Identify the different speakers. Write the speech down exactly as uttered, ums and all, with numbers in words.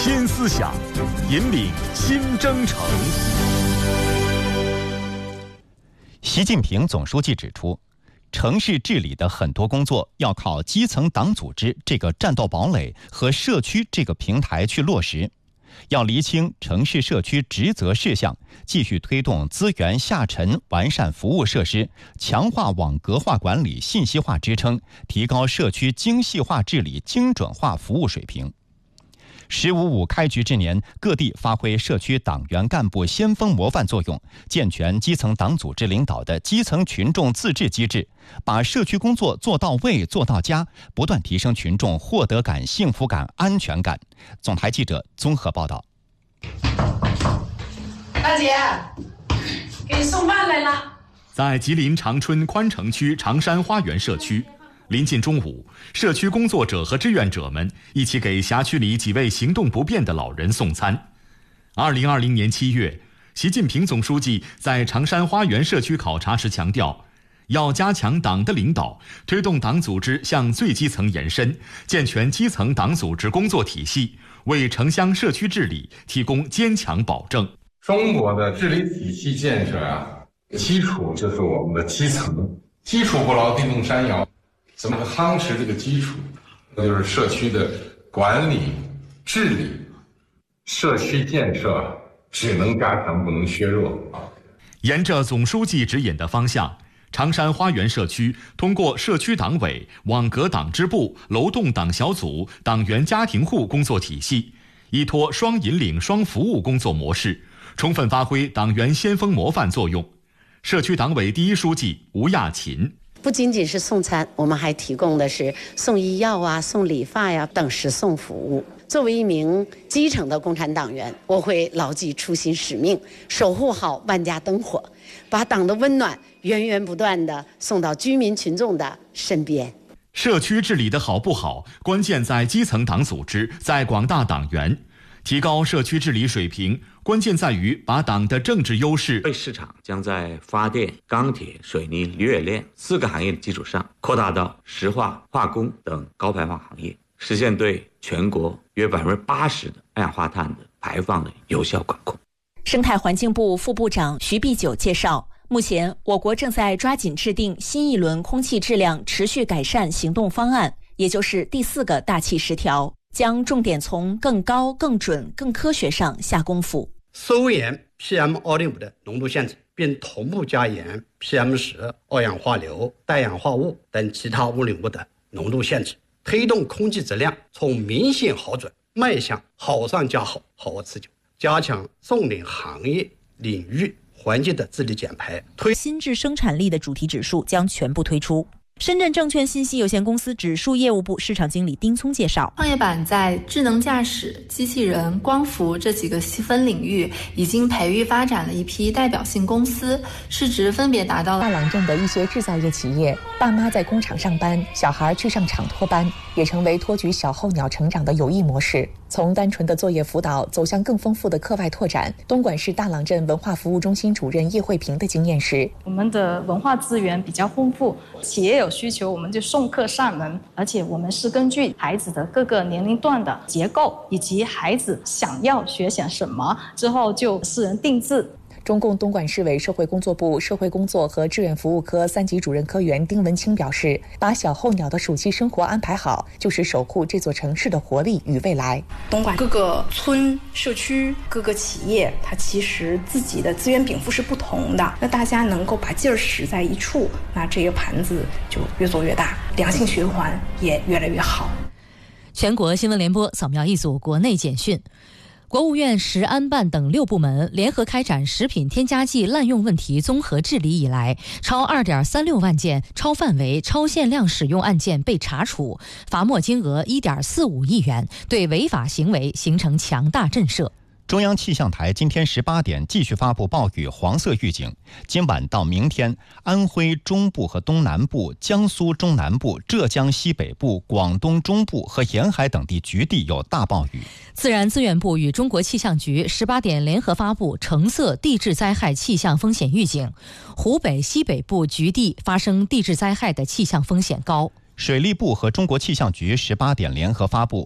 Speaker 1: 新思想，引领新征程。习近平总书记指出，城市治理的很多工作要靠基层党组织这个战斗堡垒和社区这个平台去落实。要厘清城市社区职责事项，继续推动资源下沉，完善服务设施，强化网格化管理、信息化支撑，提高社区精细化治理、精准化服务水平。十五五开局之年，各地发挥社区党员干部先锋模范作用，健全基层党组织领导的基层群众自治机制，把社区工作做到位、做到家，不断提升群众获得感、幸福感、安全感。总台记者综合报道。
Speaker 2: 大姐，给你送饭来了。
Speaker 3: 在吉林长春宽城区长山花园社区，临近中午，社区工作者和志愿者们一起给辖区里几位行动不便的老人送餐。二零二零年七月，习近平总书记在长山花园社区考察时强调，要加强党的领导，推动党组织向最基层延伸，健全基层党组织工作体系，为城乡社区治理提供坚强保证。
Speaker 4: 中国的治理体系建设啊，基础就是我们的基层，基础不牢，地动山摇。怎么夯实这个基础？那就是社区的管理、治理，社区建设只能加强，不能削弱。
Speaker 3: 沿着总书记指引的方向，长山花园社区通过社区党委、网格党支部、楼栋党小组、党员家庭户工作体系，依托双引领、双服务工作模式，充分发挥党员先锋模范作用。社区党委第一书记吴亚琴。
Speaker 5: 不仅仅是送餐，我们还提供的是送医药啊、送理发呀、等食送服务。作为一名基层的共产党员，我会牢记初心使命，守护好万家灯火，把党的温暖源源不断地送到居民群众的身边。
Speaker 3: 社区治理的好不好，关键在基层党组织，在广大党员。提高社区治理水平，关键在于把党的政治优势。
Speaker 6: 对市场将在发电、钢铁、水泥、铝冶炼四个行业的基础上，扩大到石化、化工等高排放行业，实现对全国约百分之八十的二氧化碳的排放的有效管控。
Speaker 7: 生态环境部副部长徐必久介绍，目前我国正在抓紧制定新一轮空气质量持续改善行动方案，也就是第四个大气十条。将重点从更高、更准、更科学上下功夫，
Speaker 8: 收严 P M 二点五 的浓度限制，并同步加严 P M 十 二氧化硫、氮氧化物等其他污染物的浓度限制，推动空气质量从明显好转迈向好上加好、好而持久，加强重点行业领域环境的治理减排。
Speaker 9: 推新质生产力的主题指数将全部推出。深圳证券信息有限公司指数业务部市场经理丁聪介绍，
Speaker 10: 创业板在智能驾驶、机器人、光伏这几个细分领域已经培育发展了一批代表性公司，市值分别达到了。
Speaker 11: 大朗镇的一些制造业企业，爸妈在工厂上班，小孩去上厂托班，也成为托举小候鸟成长的有益模式。从单纯的作业辅导走向更丰富的课外拓展，东莞市大朗镇文化服务中心主任叶慧平的经验是，
Speaker 12: 我们的文化资源比较丰富，企业有需求我们就送客上门，而且我们是根据孩子的各个年龄段的结构以及孩子想要学些什么，之后就私人定制。
Speaker 11: 中共东莞市委社会工作部社会工作和志愿服务科三级主任科员丁文清表示，把小候鸟的暑期生活安排好，就是守护这座城市的活力与未来。
Speaker 13: 东莞各个村、社区、各个企业，它其实自己的资源禀赋是不同的，那大家能够把劲儿使在一处，那这个盘子就越做越大，良性循环也越来越好。
Speaker 14: 全国新闻联播扫描一组国内简讯。国务院食安办等六部门联合开展食品添加剂滥用问题综合治理以来，超 二点三六万件超范围、超限量使用案件被查处，罚没金额 一点四五亿元，对违法行为形成强大震慑。
Speaker 1: 中央气象台今天十八点继续发布暴雨黄色预警，今晚到明天，安徽中部和东南部、江苏中南部、浙江西北部、广东中部和沿海等地局地有大暴雨。
Speaker 14: 自然资源部与中国气象局十八点联合发布橙色地质灾害气象风险预警，湖北西北部局地发生地质灾害的气象风险高。
Speaker 1: 水利部和中国气象局十八点联合发布